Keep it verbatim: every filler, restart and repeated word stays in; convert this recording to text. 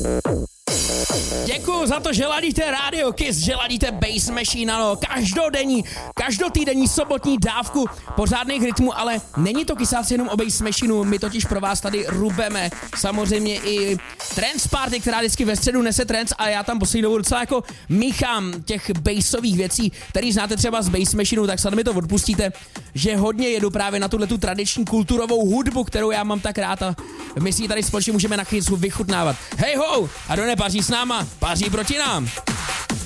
Děkuju za to, že ladíte Radio Kiss, že ladíte Bass Machine, ano, každodenní, každotýdenní sobotní dávku pořádných rytmů, ale není to kysáci jenom o Bass Machineu, my totiž pro vás tady rubeme samozřejmě i trance party, která vždycky ve středu nese trance a já tam poslední dobu docela jako míchám těch bassových věcí, který znáte třeba z Bass Machineu, tak snad mi to odpustíte, že hodně jedu právě na tuhletu tradiční kulturovou hudbu, kterou já mám tak rád a my si ji tady společně můžeme na chvíli vychutnávat. Hej ho, a kdo nepaří s náma, paří proti nám.